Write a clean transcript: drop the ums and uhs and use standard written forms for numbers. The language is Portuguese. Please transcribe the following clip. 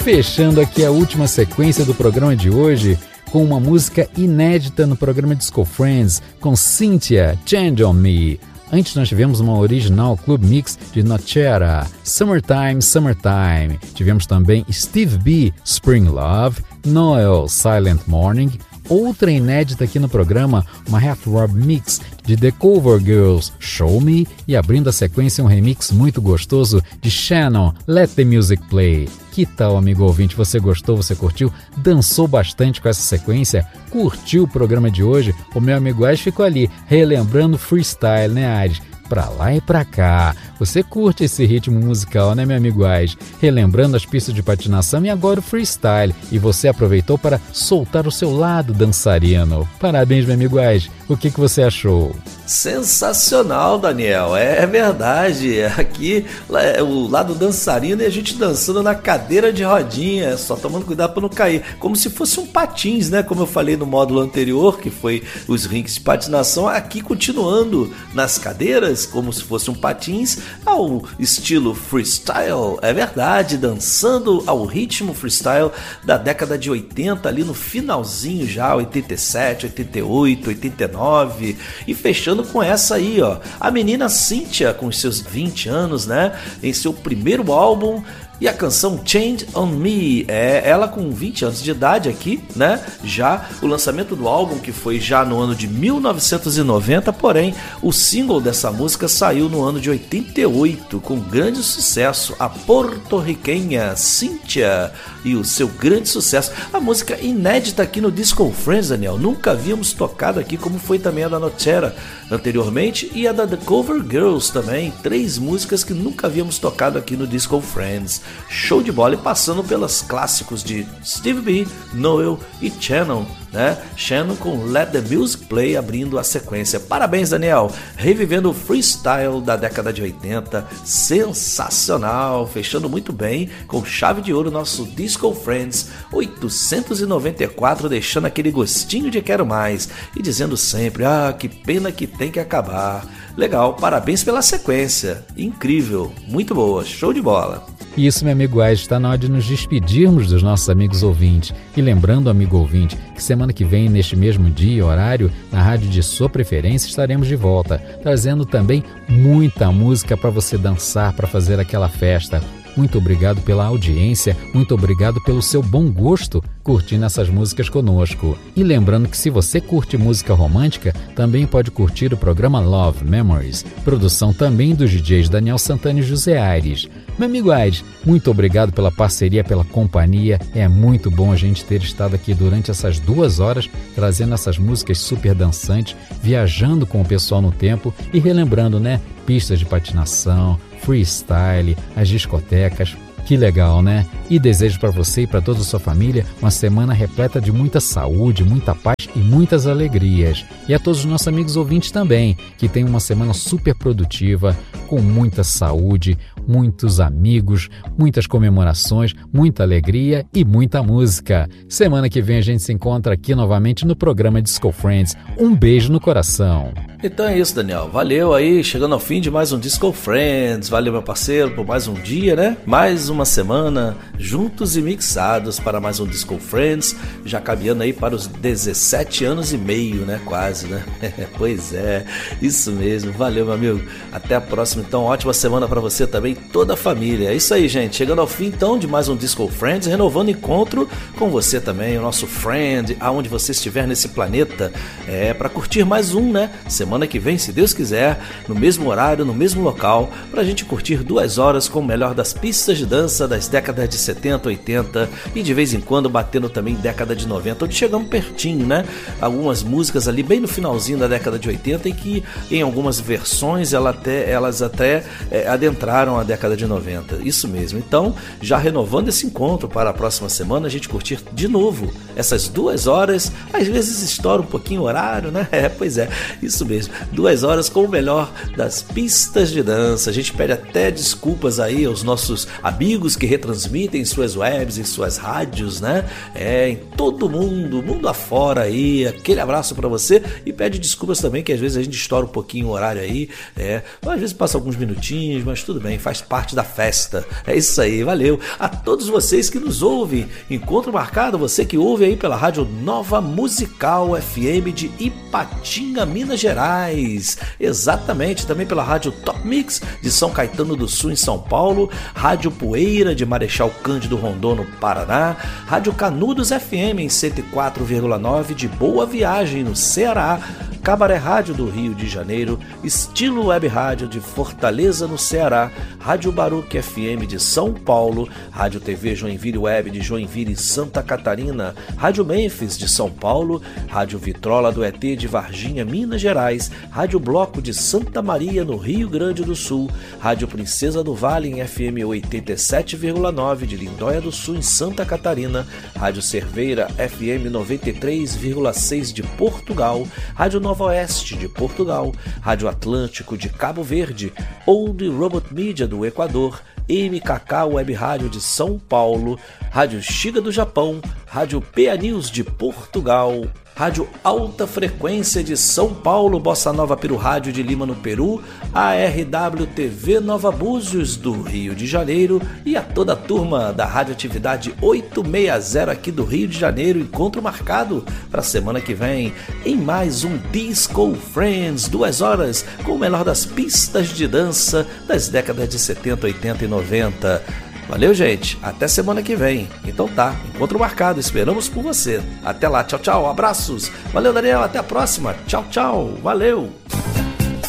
Fechando aqui a última sequência do programa de hoje com uma música inédita no programa Disco Friends, com Cynthia, Change on Me. Antes nós tivemos uma original Club Mix de Notchera, Summertime, Summertime. Tivemos também Steve B, Spring Love, Noel, Silent Morning. Outra inédita aqui no programa, uma Heartthrob Mix de The Cover Girls, Show Me, e abrindo a sequência um remix muito gostoso de Shannon, Let the Music Play. Que tal, amigo ouvinte? Você gostou? Você curtiu? Dançou bastante com essa sequência? Curtiu o programa de hoje? O meu amigo Aires ficou ali, relembrando freestyle, né, Aires? Pra lá e pra cá. Você curte esse ritmo musical, né, meu amigo Aires? Relembrando as pistas de patinação e agora o freestyle. E você aproveitou para soltar o seu lado dançarino. Parabéns, meu amigo Aires. O que você achou? Sensacional, Daniel, é verdade. Aqui o lado dançarino e a gente dançando na cadeira de rodinha, só tomando cuidado para não cair, como se fosse um patins, né? Como eu falei no módulo anterior, que foi os rinks de patinação, aqui continuando nas cadeiras, como se fosse um patins, ao estilo freestyle, é verdade, dançando ao ritmo freestyle da década de 80, ali no finalzinho já, 87, 88, 89, e fechando com essa aí, ó, a menina Cynthia com os seus 20 anos, né, em seu primeiro álbum. E a canção Change on Me, ela com 20 anos de idade aqui, né? Já o lançamento do álbum, que foi já no ano de 1990, porém, o single dessa música saiu no ano de 88, com grande sucesso, a porto-riquenha Cynthia e o seu grande sucesso. A música inédita aqui no Disco Friends, Daniel, nunca havíamos tocado aqui, como foi também a da Notchera anteriormente, e a da The Cover Girls também, 3 músicas que nunca havíamos tocado aqui no Disco Friends. Show de bola, e passando pelos clássicos de Steve B, Noel e Shannon, né? Shannon com Let the Music Play abrindo a sequência. Parabéns, Daniel, revivendo o freestyle da década de 80, sensacional, fechando muito bem com chave de ouro nosso Disco Friends 894, deixando aquele gostinho de quero mais e dizendo sempre, que pena que tem que acabar. Legal, parabéns pela sequência, incrível, muito boa, show de bola. Isso, meu amigo Aires, está na hora de nos despedirmos dos nossos amigos ouvintes. E lembrando, amigo ouvinte, que semana que vem, neste mesmo dia e horário, na rádio de sua preferência, estaremos de volta, trazendo também muita música para você dançar, para fazer aquela festa. Muito obrigado pela audiência, muito obrigado pelo seu bom gosto curtindo essas músicas conosco. E lembrando que se você curte música romântica, também pode curtir o programa Love Memories, produção também dos DJs Daniel Santana e José Aires. Meu amigo Aires, muito obrigado pela parceria, pela companhia. É muito bom a gente ter estado aqui durante essas 2 horas, trazendo essas músicas super dançantes, viajando com o pessoal no tempo e relembrando, né? Pistas de patinação, freestyle, as discotecas. Que legal, né? E desejo para você e para toda a sua família uma semana repleta de muita saúde, muita paz e muitas alegrias. E a todos os nossos amigos ouvintes também, que tenham uma semana super produtiva, com muita saúde, muitos amigos, muitas comemorações, muita alegria e muita música. Semana que vem a gente se encontra aqui novamente no programa Disco Friends. Um beijo no coração. Então é isso, Daniel. Valeu aí, chegando ao fim de mais um Disco Friends. Valeu, meu parceiro, por mais um dia, né? Mais uma semana juntos e mixados para mais um Disco Friends. Já caminhando aí para os 17 anos e meio, né? Quase, né? Pois é, isso mesmo. Valeu, meu amigo. Até a próxima, então. Ótima semana para você também, toda a família. É isso aí, gente. Chegando ao fim, então, de mais um Disco Friends. Renovando o encontro com você também, o nosso friend, aonde você estiver nesse planeta. Para curtir mais um, né? Semana que vem, se Deus quiser, no mesmo horário, no mesmo local, pra gente curtir 2 horas com o melhor das pistas de dança das décadas de 70, 80 e de vez em quando batendo também década de 90, onde chegamos pertinho, né? Algumas músicas ali bem no finalzinho da década de 80 e que em algumas versões elas até adentraram a década de 90. Isso mesmo. Então, já renovando esse encontro para a próxima semana, a gente curtir de novo essas 2 horas. Às vezes estoura um pouquinho o horário, né? Pois é, isso mesmo. 2 horas com o melhor das pistas de dança. A gente pede até desculpas aí aos nossos amigos que retransmitem em suas webs, em suas rádios, né? Em todo mundo afora aí. Aquele abraço pra você e pede desculpas também que às vezes a gente estoura um pouquinho o horário aí. Às vezes passa alguns minutinhos, mas tudo bem, faz faz parte da festa. É isso aí, valeu. A todos vocês que nos ouvem, encontro marcado, você que ouve aí pela Rádio Nova Musical FM de Ipatinga, Minas Gerais. Exatamente, também pela Rádio Top Mix de São Caetano do Sul, em São Paulo, Rádio Poeira de Marechal Cândido Rondon, no Paraná, Rádio Canudos FM em 104,9 de Boa Viagem, no Ceará, Cabaré Rádio do Rio de Janeiro, Estilo Web Rádio de Fortaleza, no Ceará, Rádio Baruque FM de São Paulo, Rádio TV Joinville Web de Joinville, Santa Catarina, Rádio Memphis de São Paulo, Rádio Vitrola do ET de Varginha, Minas Gerais, Rádio Bloco de Santa Maria, no Rio Grande do Sul, Rádio Princesa do Vale em FM 87,9 de Lindóia do Sul, em Santa Catarina, Rádio Cerveira FM 93,6 de Portugal, Rádio Nova Oeste de Portugal, Rádio Atlântico de Cabo Verde, Old Robot Media do Equador, MKK Web Rádio de São Paulo, Rádio Shiga do Japão, Rádio PA News de Portugal, Rádio Alta Frequência de São Paulo, Bossa Nova Peru Rádio de Lima, no Peru, ARW TV Nova Búzios do Rio de Janeiro e a toda a turma da Radioatividade 860 aqui do Rio de Janeiro. Encontro marcado para a semana que vem em mais um Disco Friends, 2 horas com o melhor das pistas de dança das décadas de 70, 80 e 90. Valeu, gente. Até semana que vem. Então tá, encontro marcado. Esperamos por você. Até lá. Tchau, tchau. Abraços. Valeu, Daniel. Até a próxima. Tchau, tchau. Valeu.